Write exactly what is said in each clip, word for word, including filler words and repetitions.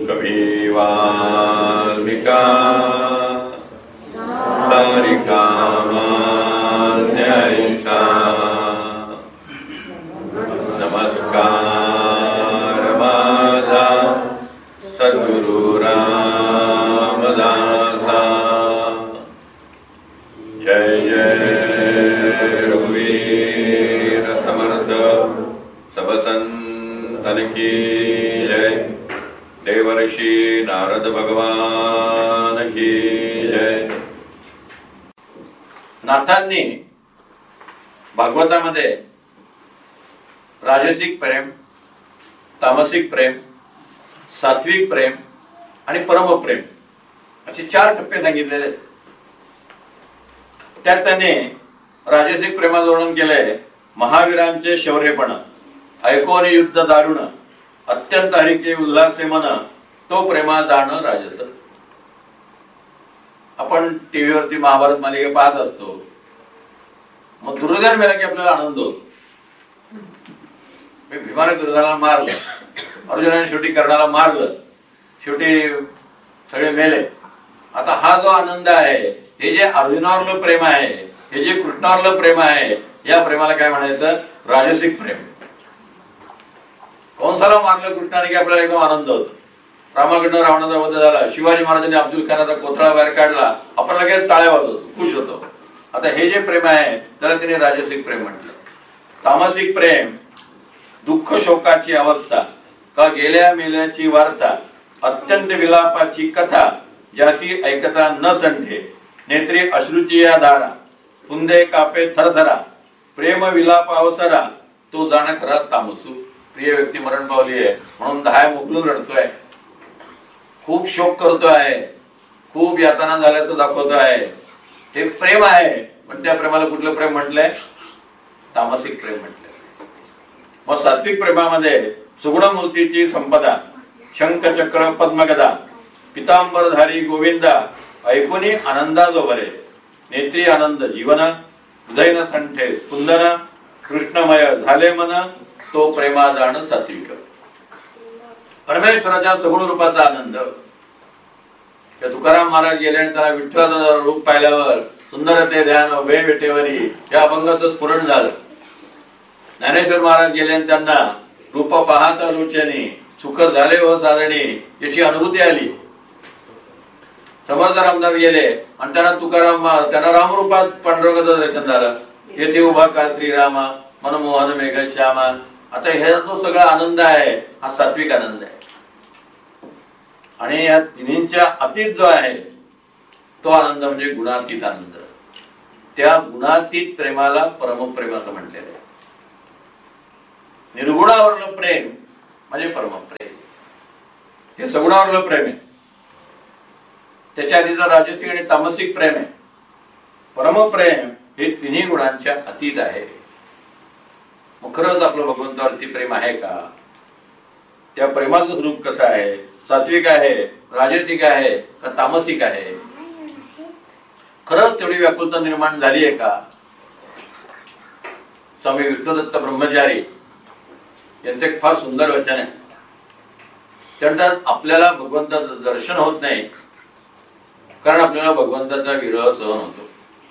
कविवाल्मिका सारिका मान्यैषा नमस्कार माझा सद्गुरु रामदासा। जय जय रघुवीर समर्थ सब संतन की जय। देवर्षि नारद भगवान की जय। नाथांनी भागवतामध्ये राजसिक प्रेम, तामसिक प्रेम, सात्विक प्रेम आणि परमप्रेम असे चार टप्पे सांगितलेले आहेत. त्यात त्यांनी राजसिक प्रेमाचं वर्णन केलंय. महावीरांचे शौर्यपण, ऐकोन युद्ध दारुण, अत्यंत हरिके उल्हासे मन, तो प्रेमा जाण राजस. आपण टीव्हीवरती महाभारत मालिका पाहत असतो. मग दुर्योधन मेला की आपल्याला आनंद होतो. भीमाने दुर्योधनाला मारलं, अर्जुनाने शेवटी कर्णाला मारलं, शेवटी सगळे मेले. आता हा जो आनंद आहे, हे जे अर्जुनावरलं प्रेम आहे, हे जे कृष्णावरलं प्रेम आहे, या प्रेमाला काय म्हणायचं? राजसिक प्रेम. कंसाला मारलं कृष्णाने की आपल्याला एकदम आनंद होतो. रामाकडनं रावणाचा वध झाला, शिवाजी महाराजांनी अब्दुल खानाचा कोथळा बाहेर काढला, आपण लगेच टाळ्या वाजवतो, खुश होतो. आता हे जे प्रेम आहे त्याला तिने राजसिक प्रेम म्हटलं. तामसिक प्रेम, दुःख शोकाची अवस्था, का गेल्या मेल्याची वार्ता, अत्यंत विलापाची कथा, ज्याची ऐकता न संठे, नेत्री अश्रूची या धारा, पुंदे कापे थरथरा, प्रेम विलाप अवसरा, तो जाण खरा तामसू. प्रिय व्यक्ती मरण पावली आहे म्हणून दहाय मोकलून रडतोय, खूप शोक करतोय, खूप यातना झाल्याचं दाखवतोय. हे प्रेम आहे. पण त्या प्रेमाला कुठलं प्रेम म्हटलंय? तामसिक प्रेम म्हटलंय. मग सात्विक प्रेमामध्ये सुगुण मूर्तीची संपदा, शंख चक्र पद्मगदा, पितांबरधारी गोविंदा, ऐकुनी आनंदा जो भरे, नेत्री आनंद जीवन, हृदय संठे स्पुंदन, कृष्णमय झाले मन, तो प्रेमा जाण सात्विक. परमेश्वराच्या सगुण रूपाचा आनंद. तुकाराम महाराज गेले आणि त्याला विठ्ठलाचं रूप पाहिल्यावर सुंदर ते ध्यान वे विटेवरी या अभंगाचं स्फुरण झालं. ज्ञानेश्वर महाराज गेले आणि त्यांना रूप पाहता रुचेने सुख झाले व साधणे याची अनुभूती आली. समर्थ रामदास गेले आणि त्यांना तुकाराम त्यांना रामरूपात पांडुरंगाचं दर्शन झालं. येथे उभा का श्रीरामा मनमोहन मेघ श्यामा. आता ह्याचा जो सगळा आनंद आहे हा सात्विक आनंद आहे. आणि या तिन्हींच्या अतीत जो आहे तो आनंद म्हणजे गुणातीत आनंद. त्या गुणातीत प्रेमाला परमप्रेम असं म्हटलेलं आहे. निर्गुणावरलं प्रेम म्हणजे परमप्रेम. हे सगुणावरलं प्रेम आहे. त्याच्या आधीचं राजसिक आणि तामसिक प्रेम आहे. परमप्रेम हे तिन्ही गुणांच्या अतीत आहे. मग खरंच आपलं भगवंतावरती प्रेम आहे का? त्या प्रेमाचं स्वरूप कसं आहे? सात्विक आहे, राजसिक आहे का तामसिक आहे? खरंच तेवढी व्याकुलता निर्माण झाली आहे का? स्वामी विष्णुदत्त ब्रह्मचारी यांचं एक फार सुंदर वचन आहे. त्यानंतर आपल्याला भगवंताचं दर्शन होत नाही कारण आपल्याला भगवंताचा विरह सहन होतो.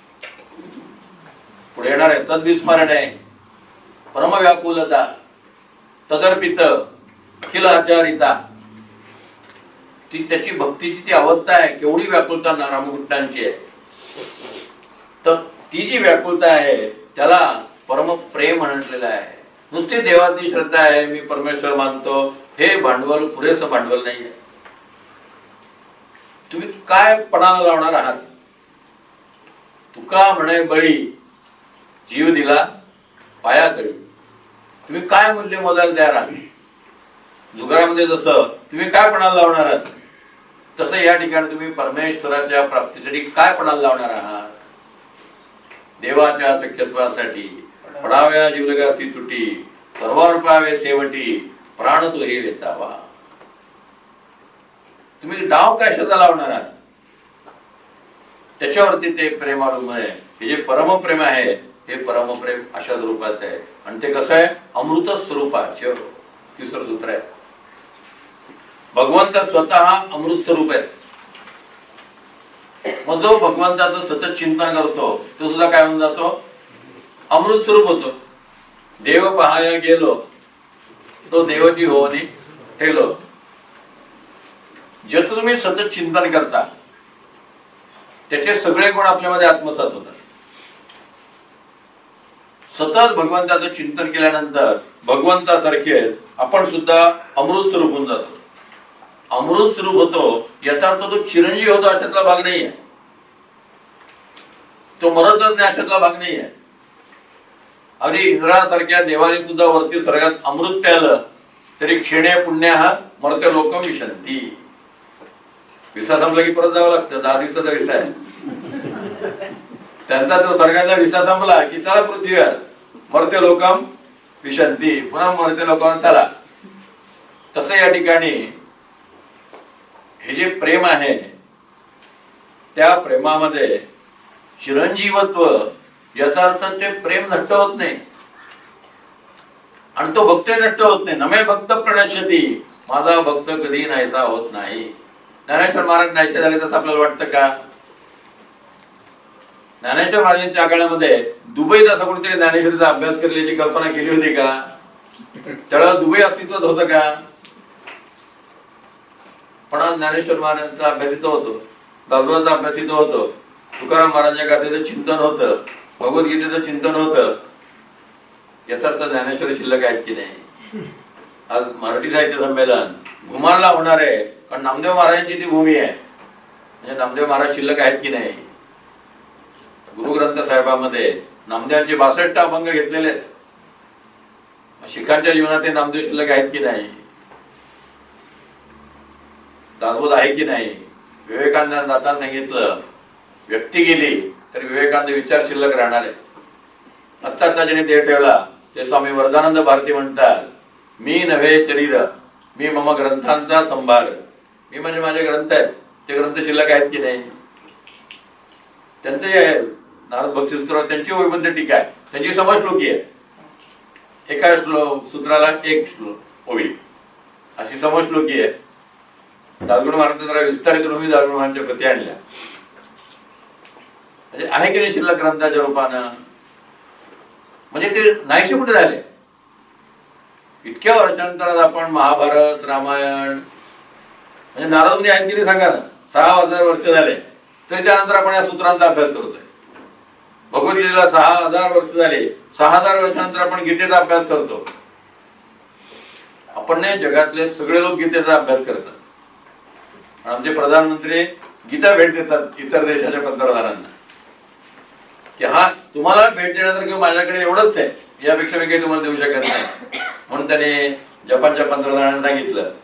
पुढे येणार आहे तद्विस्मरण आहे, परमव्याकुलता, तदर्पित, अखिल आचारिता. ती त्याची भक्तीची ती अवस्था आहे. केवढी व्याकुलता रामकृष्णांची आहे. तर ती जी व्याकुलता आहे त्याला परमप्रेम म्हटलेलं आहे. नुसती देवाची श्रद्धा आहे, मी परमेश्वर मानतो, हे भांडवल पुरेसं भांडवल नाही आहे. तुम्ही काय पणाला लावणार आहात? तुका म्हणे बळी जीव दिला पाया करी. तुम्ही काय मूल्य मोजायला तयार आहात? जुगारामध्ये जसं तुम्ही काय पणाला लावणार आहात तसं या ठिकाणी तुम्ही परमेश्वराच्या प्राप्तीसाठी काय पणाला लावणार आहात? देवाच्या सख्यत्वासाठी पडाव्या जीवलगाती तुटी, सर्वार्पावे सेवटी, प्राण तो हे वेचावा. तुम्ही डाव कशाचा लावणार आहात? त्याच्यावरती ते प्रेम अवलंबून आहे. हे जे परमप्रेम आहे हे परमप्रेम अशा स्वरूपात आहे. आणि ते कसं आहे? अमृत स्वरूपाचे तिसरं सूत्र आहे. भगवंत स्वतः अमृत स्वरूप आहे. मग जो भगवंताचं सतत चिंतन करतो तो सुद्धा काय होऊन जातो, अमृत स्वरूप होतो. देव पहाया गेलो तो देवती होवनी ठेलो. ज्याचं तुम्ही सतत चिंतन करता त्याचे सगळे गुण आपल्यामध्ये आत्मसात होतात. सतत भगवंताचं चिंतन केल्यानंतर भगवंतासारखे आपण सुद्धा अमृत स्वरूप होऊन जातो. अमृत स्वरूप होतो याचा अर्थ तो चिरंजीव होतो अशातला भाग नाही आहे, तो मरतच नाही अशातला भाग नाही आहे. अगदी इंद्रासारख्या देवाने सुद्धा वरती स्वर्गात अमृत प्यालं तरी क्षीणे पुण्य हा मर्त्य लोकम विशंती. विसा संपला की परत जावं लागतं, दहा दिवसाचा विसा आहे त्यांचा. तो स्वर्गाचा विसा संपला की चला पृथ्वीवर मर्त्य लोकम विशंती, पुन्हा मर्त्य लोकांना चला. तसं या ठिकाणी हे जे प्रेम आहे त्या प्रेमामध्ये चिरंजीवत्व याचा अर्थ ते प्रेम नष्ट होत नाही आणि तो भक्त नष्ट होत नाही. नमे भक्त प्रणश्यती, माझा भक्त कधी नाहीसा होत नाही. ज्ञानेश्वर महाराज नाहीसे झाले तसं आपल्याला वाटतं का? ज्ञानेश्वर महाराजांच्या काळामध्ये दुबईत असं कोणीतरी ज्ञानेश्वरीचा अभ्यास करण्याची कल्पना केली होती का? त्यावेळेला दुबई अस्तित्वात होतं का? पण ज्ञानेश्वर महाराजांचा अभ्यास इथं होतो, दासबोधांचा अभ्यास इथं होतो, तुकाराम महाराजांच्या गाथेचं चिंतन होतं, भगवद्गीतेचं चिंतन होतं. याचा अर्थ ज्ञानेश्वर शिल्लक आहेत की नाही? आज मराठी साहित्य संमेलन घुमारला होणार आहे कारण नामदेव महाराजांची ती भूमी आहे. म्हणजे नामदेव महाराज शिल्लक आहेत की नाही? गुरुग्रंथ साहेबांमध्ये नामदेवांचे बासष्ट अभंग घेतलेले आहेत. शिखांच्या जीवनात ते नामदेव शिल्लक आहेत की नाही? दासबोध आहे की नाही? विवेकानंद आता सांगितलं व्यक्ती गेली तर विवेकानंद विचार शिल्लक राहणार आहे. आत्ता आता ज्याने देह ठेवला ते स्वामी वरदानंद भारती म्हणतात, मी नव्हे शरीर मी मम ग्रंथांचा संभार. मी म्हणजे माझे ग्रंथ आहेत, ते ग्रंथ शिल्लक आहेत की नाही? त्यांचे जे आहे नारद भक्ती सूत्र त्यांची ओळीमध्ये टीका आहे, त्यांची समज श्लोकी आहे. एका श्लोक सूत्राला एक श्लोक ओळी अशी समज श्लोकी आहे. दासगुण महाराज जरा विस्तारित करून दासगुण महाराजांच्या प्रती आणल्या. म्हणजे आहे की नाही शिल्लक ग्रंथाच्या रूपानं? म्हणजे ते नाहीसे कुठे झाले? इतक्या वर्षांतरात आपण महाभारत रामायण म्हणजे नारद मुनी आहेत की नाही सांगा ना. सहा हजार वर्ष झाले तरी त्यानंतर आपण या सूत्रांचा अभ्यास करतोय. भगवद्गीतेला सहा हजार वर्ष झाले, सहा हजार वर्षानंतर आपण गीतेचा अभ्यास करतो. आपण नाही जगातले सगळे लोक गीतेचा अभ्यास करतात. आमचे प्रधानमंत्री गीता भेट देतात इतर देशाच्या पंतप्रधानांना की हा तुम्हाला भेट देण्यासारखं माझ्याकडे एवढंच आहे, यापेक्षा मी काही तुम्हाला देऊ शकत नाही. म्हणून त्याने जपानच्या पंतप्रधानांना सांगितलं